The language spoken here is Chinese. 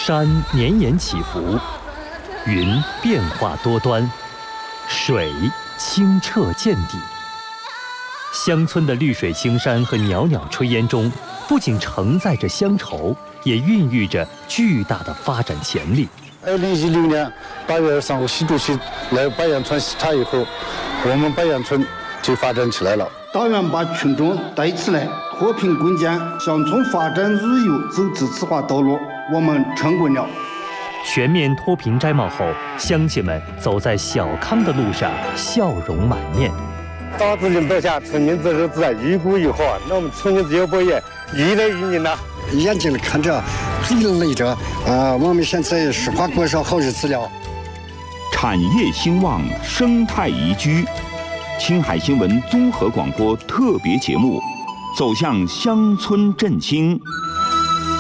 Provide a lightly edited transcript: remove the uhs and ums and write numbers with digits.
山绵延起伏，云变化多端，水清澈见底。乡村的绿水青山和袅袅炊烟中，不仅承载着乡愁，也孕育着巨大的发展潜力。 2016年8月23号，习主席来白杨村视察以后，我们白杨村就发展起来了。 党员把群众带起来，和平共建乡村发展日游走自治化道路，我们成功了。 全面脱贫摘帽后，乡亲们走在小康的路上，笑容满面。 党自领导下，村民自治自然，一股一好。那我们村民自由博业，一来一年呢， 眼睛里看着，嘴里累着，我们现在实话过上好日子了。 产业兴旺，生态宜居。青海新闻综合广播特别节目，走向乡村振兴。